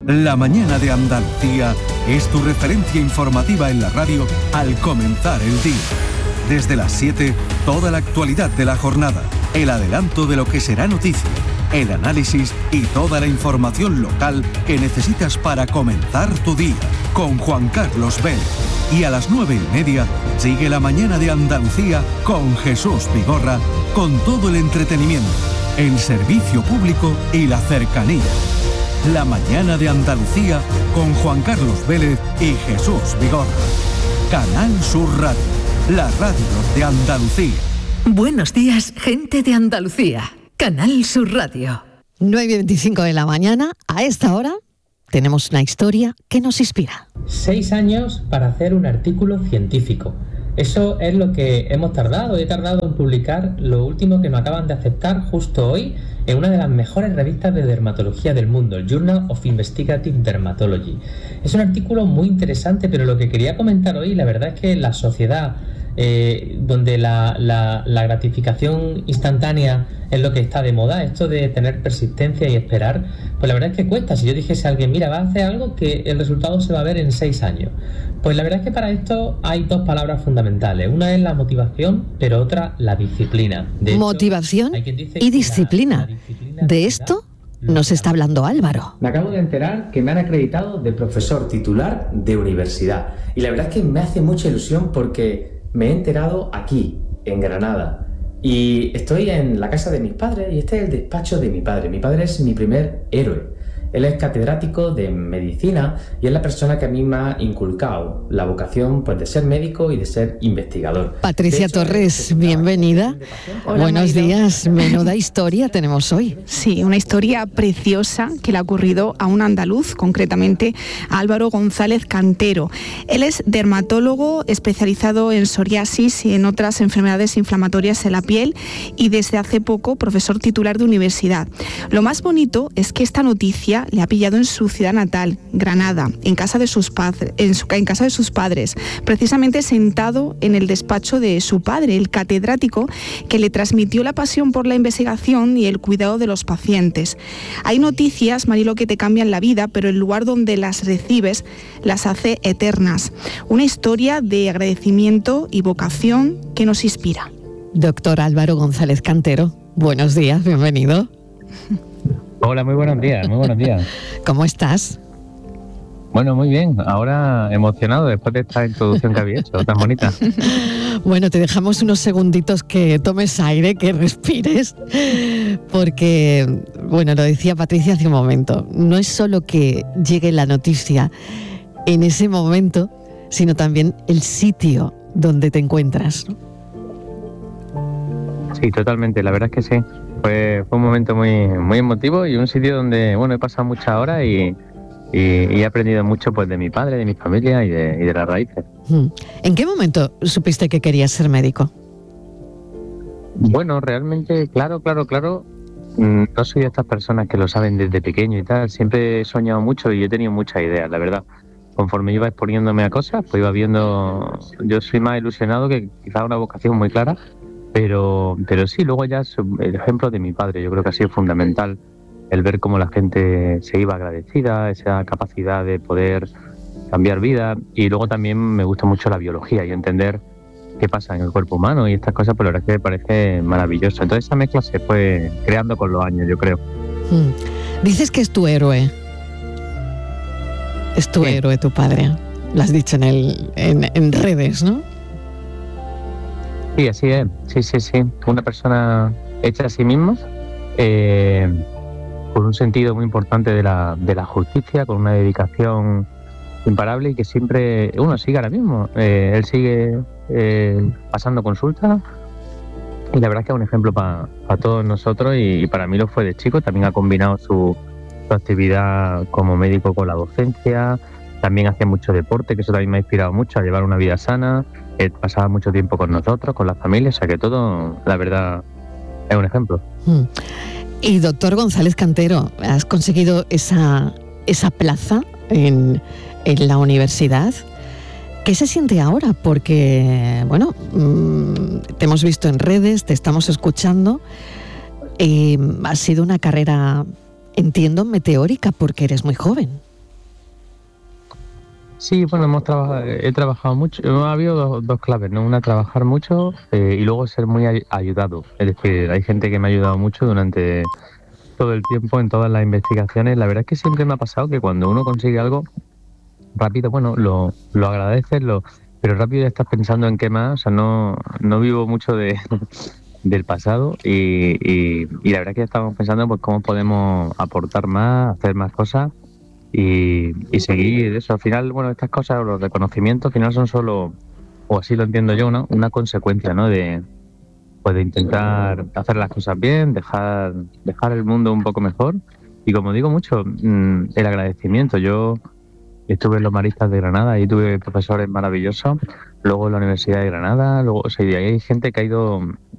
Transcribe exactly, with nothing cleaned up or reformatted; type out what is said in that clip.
La mañana de Andalucía es tu referencia informativa en la radio al comenzar el día. Desde las siete, toda la actualidad de la jornada, el adelanto de lo que será noticia, el análisis y toda la información local que necesitas para comenzar tu día, con Juan Carlos Vélez. Y a las nueve y media, sigue la mañana de Andalucía con Jesús Vigorra, con todo el entretenimiento, el servicio público y la cercanía. La mañana de Andalucía con Juan Carlos Vélez y Jesús Vigorra. Canal Sur Radio, la radio de Andalucía. Buenos días, gente de Andalucía. Canal Sur Radio. nueve y veinticinco de la mañana, a esta hora tenemos una historia que nos inspira. Seis años para hacer un artículo científico. Eso es lo que hemos tardado. He tardado en publicar lo último que nos acaban de aceptar justo hoy en una de las mejores revistas de dermatología del mundo, el Journal of Investigative Dermatology. Es un artículo muy interesante, pero lo que quería comentar hoy, la verdad es que la sociedad eh, donde la, la, la gratificación instantánea es lo que está de moda, esto de tener persistencia y esperar, pues la verdad es que cuesta. Si yo dijese a alguien, mira, va a hacer algo que el resultado se va a ver en seis años, pues la verdad es que para esto hay dos palabras fundamentales. Una es la motivación, pero otra la disciplina. De hecho, motivación y disciplina. La, la disciplina. De esto nos está hablando Álvaro. Me acabo de enterar que me han acreditado de profesor titular de universidad. Y la verdad es que me hace mucha ilusión porque me he enterado aquí, en Granada. Y estoy en la casa de mis padres y este es el despacho de mi padre. Mi padre es mi primer héroe. Él es catedrático de medicina y es la persona que a mí me ha inculcado la vocación, pues, de ser médico y de ser investigador. Patricia hecho, Torres, bienvenida. Hola, Buenos Maido. días. Menuda historia tenemos hoy. Sí, una historia preciosa que le ha ocurrido a un andaluz, concretamente a Álvaro González Cantero. Él es dermatólogo especializado en psoriasis y en otras enfermedades inflamatorias en la piel y desde hace poco profesor titular de universidad. Lo más bonito es que esta noticia le ha pillado en su ciudad natal, Granada, en casa de sus padres, en, su, en casa de sus padres, precisamente sentado en el despacho de su padre, el catedrático, que le transmitió la pasión por la investigación y el cuidado de los pacientes. Hay noticias, Marilo, que te cambian la vida, pero el lugar donde las recibes las hace eternas. Una historia de agradecimiento y vocación que nos inspira. Doctor Álvaro González Cantero, buenos días, bienvenido. Hola, muy buenos días, muy buenos días. ¿Cómo estás? Bueno, muy bien. Ahora emocionado después de esta introducción que había hecho, tan bonita. Bueno, te dejamos unos segunditos que tomes aire, que respires, porque, bueno, lo decía Patricia hace un momento, no es solo que llegue la noticia en ese momento, sino también el sitio donde te encuentras, ¿no? Sí, totalmente, la verdad es que sí. Fue, fue un momento muy, muy emotivo y un sitio donde, bueno, he pasado muchas horas y, y, y he aprendido mucho, pues, de mi padre, de mi familia y de, y de las raíces. ¿En qué momento supiste que querías ser médico? Bueno, realmente, claro, claro, claro, no soy de estas personas que lo saben desde pequeño y tal. Siempre he soñado mucho y he tenido muchas ideas, la verdad. Conforme iba exponiéndome a cosas, pues iba viendo, yo soy más ilusionado que quizás una vocación muy clara. Pero, pero sí, luego ya el ejemplo de mi padre, yo creo que ha sido fundamental el ver cómo la gente se iba agradecida, esa capacidad de poder cambiar vida. Y luego también me gusta mucho la biología y entender qué pasa en el cuerpo humano y estas cosas, pues la verdad es que me parece maravilloso. Entonces esa mezcla se fue creando con los años, yo creo. Hmm. Dices que es tu héroe. Es tu sí. héroe, tu padre. Lo has dicho en, el, en, en redes, ¿no? Sí, así es, sí, sí, sí. Una persona hecha a sí misma, eh, con un sentido muy importante de la, de la justicia, con una dedicación imparable y que siempre, uno sigue ahora mismo. Eh, él sigue eh, pasando consultas y la verdad es que es un ejemplo para pa todos nosotros y, y para mí lo fue de chico. También ha combinado su, su actividad como médico con la docencia, también hacía mucho deporte, que eso también me ha inspirado mucho a llevar una vida sana. Él pasaba mucho tiempo con nosotros, con la familia, o sea que todo, la verdad, es un ejemplo. Y doctor González Cantero, has conseguido esa, esa plaza en, en la universidad. ¿Qué se siente ahora? Porque, bueno, te hemos visto en redes, te estamos escuchando. Eh, ha sido una carrera, entiendo, meteórica porque eres muy joven. Sí, bueno, hemos trabajado, he trabajado mucho. Ha habido dos, dos claves, ¿no? Una, trabajar mucho eh, y luego ser muy ay- ayudado. Es decir, hay gente que me ha ayudado mucho durante todo el tiempo en todas las investigaciones. La verdad es que siempre me ha pasado que cuando uno consigue algo rápido, bueno, lo, lo agradeces, lo, pero rápido ya estás pensando en qué más. O sea, no, no vivo mucho de, del pasado y, y, y la verdad es que ya estamos pensando pues cómo podemos aportar más, hacer más cosas. Y, y seguir eso. Al final, bueno, estas cosas, los reconocimientos, al final son solo, o así lo entiendo yo, ¿no? Una consecuencia, ¿no? De, pues de intentar hacer las cosas bien, dejar, dejar el mundo un poco mejor. Y como digo mucho, mmm, el agradecimiento. Yo estuve en los Maristas de Granada y tuve profesores maravillosos. Luego en la Universidad de Granada, luego, o sea, y hay gente que ha ido